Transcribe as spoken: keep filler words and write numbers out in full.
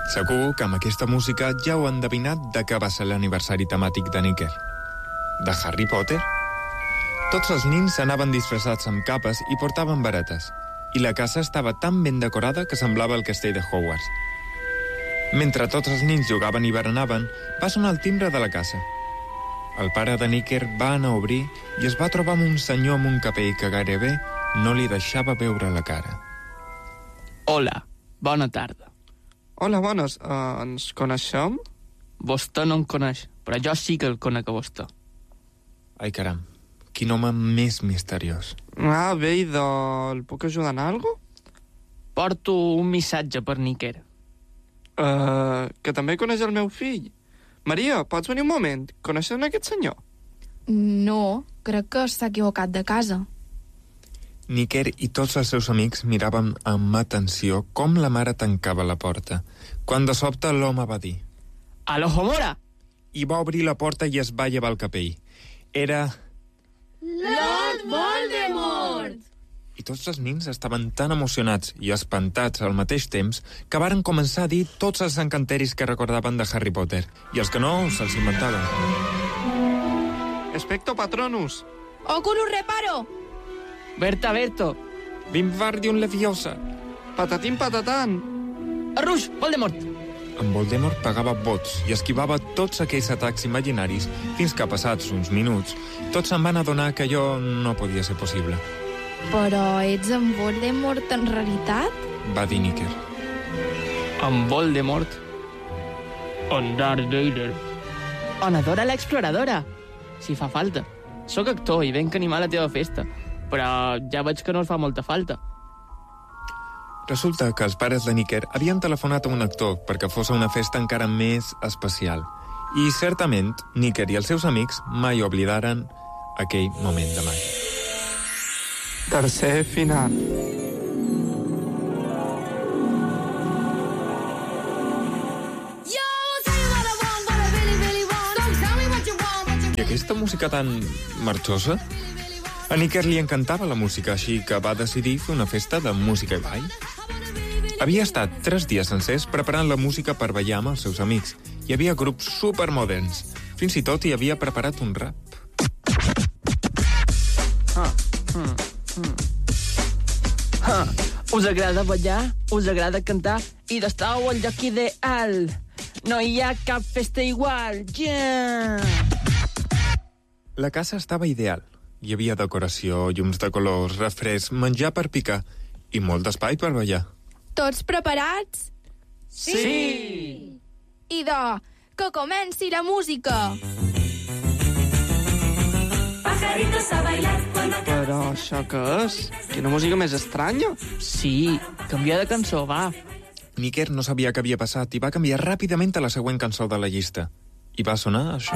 Segur que amb aquesta música ja heu endevinat de què va ser l'aniversari temàtic de Nicker. De Harry Potter? Tots els nins anaven disfressats amb capes i portaven varetes, i la casa estava tan ben decorada que semblava el castell de Hogwarts. Mentre tots els nins jugaven i berenaven, va sonar el timbre de la casa. El pare de Nicker va anar a obrir i es va trobar amb un senyor amb un capell que gairebé no li deixava veure la cara. Hola, bona tarda. Hola, bones. Uh, ens coneixem? Vostè no em coneix, però jo sí que el conec a vostè. Ai, caram, quin home més misteriós. Ah, bé, i de... el puc ajudar en alguna cosa? Porto un missatge per Nicker. Uh, que també coneix el meu fill. Maria, pots venir un moment? Coneixes aquest senyor? No, crec que s'ha equivocat de casa. Nicker i tots els seus amics miraven amb atenció com la mare tancava la porta, quan de sobte l'home va dir: Alohomora! I va obrir la porta i es va llevar el capell. Era... Lord Voldemort! I tots els nins estaven tan emocionats i espantats al mateix temps que varen començar a dir tots els encanteris que recordaven de Harry Potter, i els que no se'ls inventaven. Expecto Patronus! Oculus reparo! Berta, Berto! Wingardium Leviosa! Patatim patatan! Arruix, Voldemort! En Voldemort pagava vots i esquivava tots aquells atacs imaginaris fins que, passats uns minuts, tots se'n van adonar que allò no podia ser possible. Però ets en Voldemort en realitat? Va dir Nicker. En Voldemort. En Darth Vader. En Adora l'exploradora. Si fa falta. Soc actor i venc a animar la teva festa, però ja veig que no us fa molta falta. Resulta que els pares de Nicker havien telefonat a un actor perquè fos una festa encara més especial. I, certament, Nicker i els seus amics mai oblidaren aquell moment de màgia. Tercer final. I aquesta música tan marxosa? A Nicker li encantava la música, així que va decidir fer una festa de música i ball. Havia estat tres dies sencers preparant la música per ballar amb els seus amics. Hi havia grups supermoderns. Fins i tot hi havia preparat un rap. Ah, mm, mm. Ah, us agrada ballar? Us agrada cantar? I d'estau al lloc ideal. No hi ha cap festa igual. Yeah! La casa estava ideal. Hi havia decoració, llums de colors, refresc, menjar per picar i molt d'espai per ballar. Tots preparats? Sí! Idò, que comenci la música! Pajaritos a bailar cuando... Però això què és? Quina música més estranya? Sí, canvia de cançó, va. Nicker no sabia què havia passat i va canviar ràpidament a la següent cançó de la llista. I va sonar això.